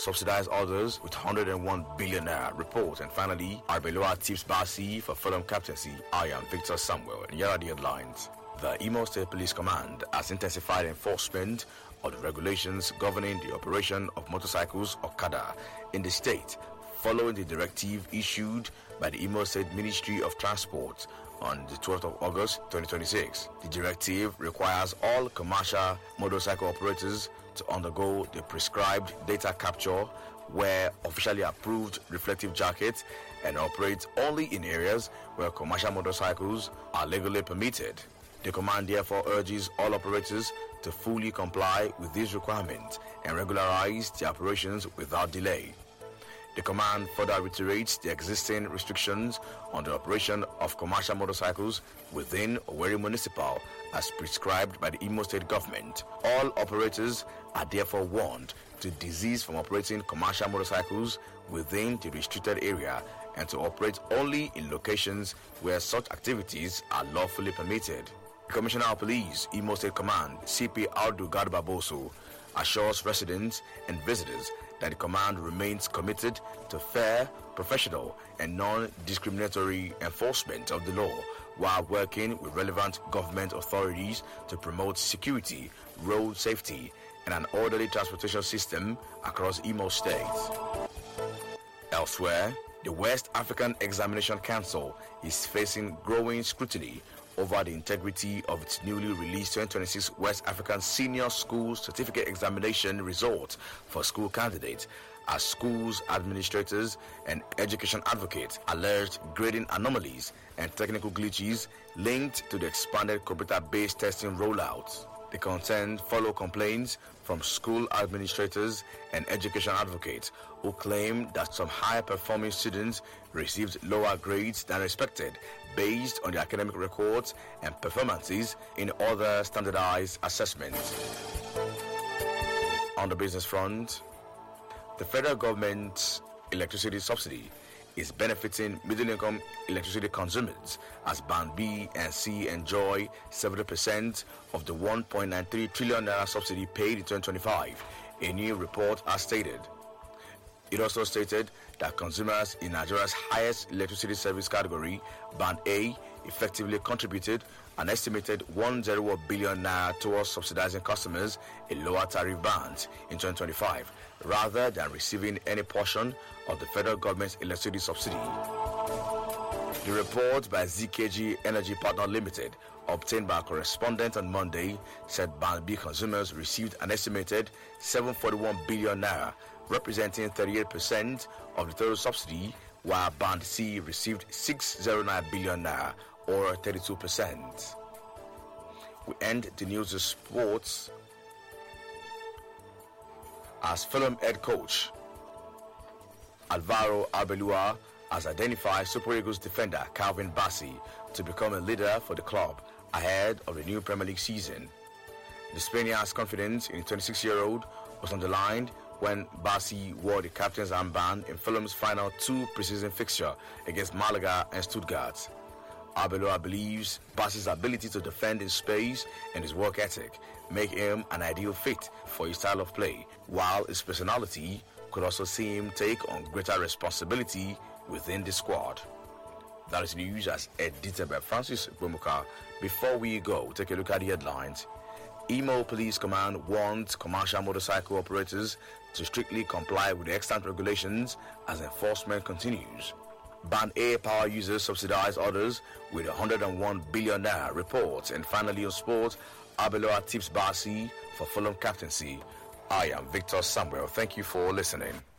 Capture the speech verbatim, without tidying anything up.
subsidize others with one hundred one billion naira report. And finally, Arbeloa tips Basi for Fulham captaincy. I am Victor Samuel, and here are the headlines. The Imo State Police Command has intensified enforcement of the regulations governing the operation of motorcycles Okada in the state, following the directive issued by the Imo State Ministry of Transport on the twelfth of August twenty twenty-six. The directive requires all commercial motorcycle operators to undergo the prescribed data capture, wear officially approved reflective jackets, and operate only in areas where commercial motorcycles are legally permitted. The command therefore urges all operators to fully comply with these requirements and regularize their operations without delay. The command further reiterates the existing restrictions on the operation of commercial motorcycles within Owerri Municipal as prescribed by the Imo State government. All operators are therefore warned to desist from operating commercial motorcycles within the restricted area and to operate only in locations where such activities are lawfully permitted. Commissioner of Police, Imo State Command, C P Audu Garba Boso, assures residents and visitors that the command remains committed to fair, professional, and non-discriminatory enforcement of the law while working with relevant government authorities to promote security, road safety, and an orderly transportation system across Imo State. Elsewhere, the West African Examination Council is facing growing scrutiny over the integrity of its newly released twenty twenty-six West African Senior School Certificate Examination results for school candidates, as schools administrators and education advocates alleged grading anomalies and technical glitches linked to the expanded computer-based testing rollout. The concern follow complaints from school administrators and education advocates who claim that some high-performing students received lower grades than expected based on their academic records and performances in other standardized assessments. On the business front, the federal government's electricity subsidy is benefiting middle-income electricity consumers as Band B and C enjoy seventy percent of the one point nine three trillion naira subsidy paid in twenty twenty-five, a new report has stated. It also stated that consumers in Nigeria's highest electricity service category, Band A, effectively contributed an estimated one hundred one billion naira towards subsidizing customers in lower tariff bands in twenty twenty-five, rather than receiving any portion of the federal government's electricity subsidy. The report by Z K G Energy Partner Limited, obtained by a correspondent on Monday, said Band B consumers received an estimated seven hundred forty-one billion naira, representing thirty-eight percent of the total subsidy, while Band C received six hundred nine billion naira, or thirty-two percent. We end the news of sports as Fulham head coach Alvaro Arbeloa has identified Super Eagles defender Calvin Bassey to become a leader for the club ahead of the new Premier League season. The Spaniard's confidence in the twenty-six-year-old was underlined when Bassey wore the captain's armband in Fulham's final two preseason fixture against Malaga and Stuttgart. Arbeloa believes Bassey's ability to defend in space and his work ethic make him an ideal fit for his style of play, while his personality could also see him take on greater responsibility within the squad. That is news as edited by Francis Bomuka. Before we go, take a look at the headlines. Imo Police Command wants commercial motorcycle operators to strictly comply with the extant regulations as enforcement continues. Band A power users subsidize others with one hundred one billion naira reports. And finally on sports, Arbeloa tips Bassey for Fulham captaincy. I am Victor Samuel. Thank you for listening.